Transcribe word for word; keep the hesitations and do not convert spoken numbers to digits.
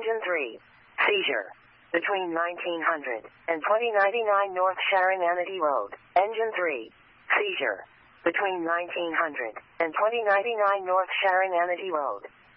Engine three. Seizure. Between nineteen hundred and twenty ninety-nine North Sharon Amity Road. Engine three. Seizure. Between nineteen hundred and twenty ninety-nine North Sharon Amity Road.